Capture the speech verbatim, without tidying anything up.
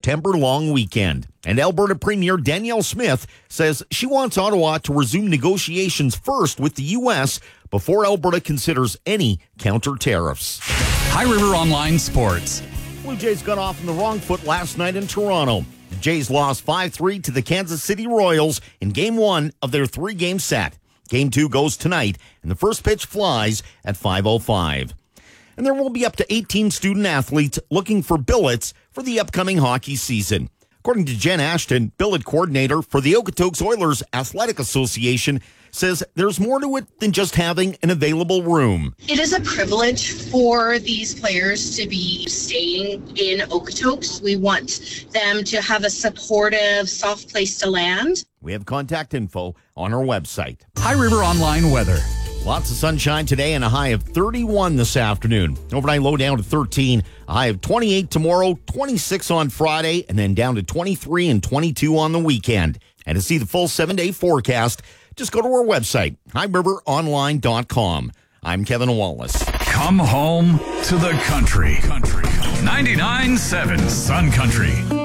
September long weekend. And Alberta Premier Danielle Smith says she wants Ottawa to resume negotiations first with the U S before Alberta considers any counter tariffs. High River Online Sports. Blue Jays got off on the wrong foot last night in Toronto. The Jays lost five three to the Kansas City Royals in Game one of their three-game set. Game two goes tonight, and the first pitch flies at five oh five. And there will be up to eighteen student-athletes looking for billets for the upcoming hockey season. According to Jen Ashton, billet coordinator for the Okotoks Oilers Athletic Association, says there's more to it than just having an available room. It is a privilege for these players to be staying in Okotoks. We want them to have a supportive, soft place to land. We have contact info on our website. High River Online weather. Lots of sunshine today and a high of thirty-one this afternoon. Overnight low down to thirteen, a high of twenty-eight tomorrow, twenty-six on Friday, and then down to twenty-three and twenty-two on the weekend. And to see the full seven-day forecast, just go to our website, high river online dot com. I'm Kevin Wallace. Come home to the country. Country. ninety-nine point seven Sun Country.